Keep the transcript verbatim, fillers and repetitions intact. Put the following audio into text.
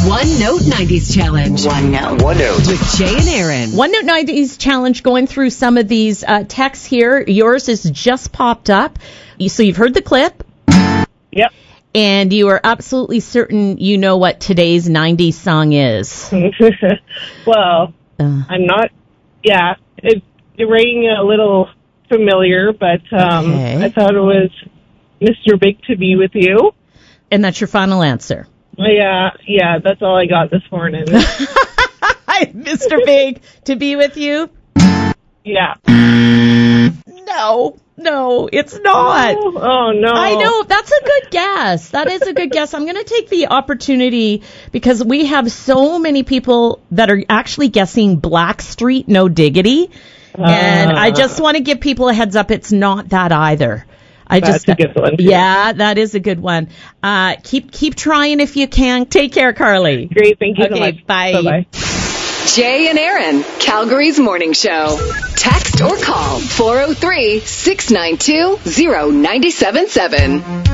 One Note nineties Challenge. One Note. One Note. With Jay and Aaron. One Note nineties Challenge, going through some of these uh, texts here. Yours is just popped up. You, so you've heard the clip. Yep. And you are absolutely certain you know what today's nineties song is. Well, uh, I'm not, yeah, it, it rang a little familiar, but um, okay. I thought it was Mister Big to Be With You. And that's your final answer? Yeah, yeah, that's all I got this morning. Mister Big to Be With You? Yeah. No. No, it's not. Oh, oh, no. I know. That's a good guess. That is a good guess. I'm going to take the opportunity because we have so many people that are actually guessing Blackstreet, No Diggity. Uh, and I just want to give people a heads up. It's not that either. I that's just, a good one. Too. Yeah, that is a good one. Uh, keep keep trying if you can. Take care, Carly. Great. Thank you okay, so much. Bye. Bye-bye. Jay and Aaron, Calgary's morning show. Text or call four oh three, six nine two, oh nine seven seven.